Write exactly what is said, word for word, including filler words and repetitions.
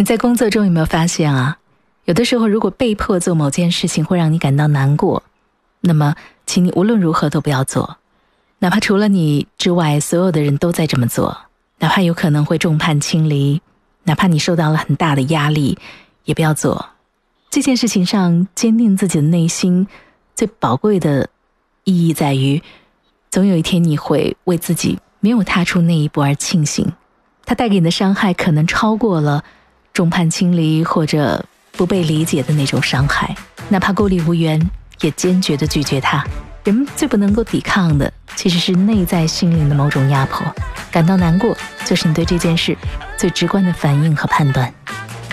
在工作中有没有发现啊？有的时候如果被迫做某件事情会让你感到难过，那么请你无论如何都不要做，哪怕除了你之外所有的人都在这么做，哪怕有可能会众叛亲离，哪怕你受到了很大的压力，也不要做。这件事情上坚定自己的内心最宝贵的意义在于，总有一天你会为自己没有踏出那一步而庆幸，它带给你的伤害可能超过了众叛亲离或者不被理解的那种伤害，哪怕孤立无援也坚决地拒绝它。人们最不能够抵抗的其实是内在心灵的某种压迫，感到难过就是你对这件事最直观的反应和判断。